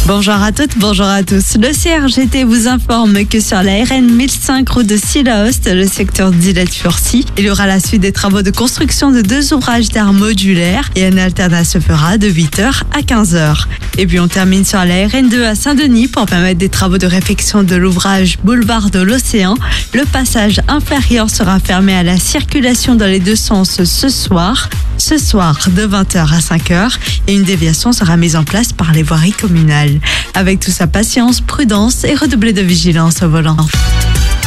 Bonjour à toutes, bonjour à tous. Le CRGT vous informe que sur la RN 1005 route de Sille-à-Hoste, le secteur d'Illet-Furcy, il y aura la suite des travaux de construction de 2 ouvrages d'art modulaires et une alternance se fera de 8h à 15h. Et puis on termine sur la RN2 à Saint-Denis pour permettre des travaux de réfection de l'ouvrage Boulevard de l'Océan. Le passage inférieur sera fermé à la circulation dans les deux sens ce soir de 20h à 5h et une déviation sera mise en place par les voiries communales. Avec tout ça, patience, prudence et redoubler de vigilance au volant.